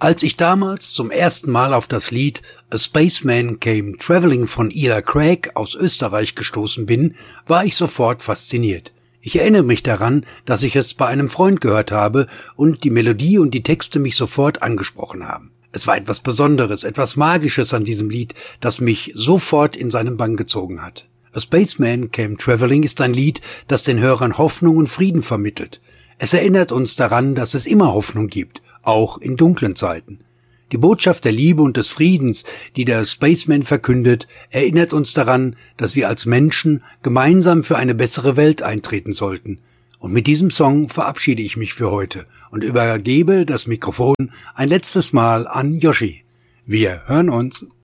Als ich damals zum ersten Mal auf das Lied A Spaceman Came Traveling von Ila Craig aus Österreich gestoßen bin, war ich sofort fasziniert. Ich erinnere mich daran, dass ich es bei einem Freund gehört habe und die Melodie und die Texte mich sofort angesprochen haben. Es war etwas Besonderes, etwas Magisches an diesem Lied, das mich sofort in seinen Bann gezogen hat. A Spaceman Came Traveling ist ein Lied, das den Hörern Hoffnung und Frieden vermittelt. Es erinnert uns daran, dass es immer Hoffnung gibt, auch in dunklen Zeiten. Die Botschaft der Liebe und des Friedens, die der Spaceman verkündet, erinnert uns daran, dass wir als Menschen gemeinsam für eine bessere Welt eintreten sollten. Und mit diesem Song verabschiede ich mich für heute und übergebe das Mikrofon ein letztes Mal an Yoshi. Wir hören uns.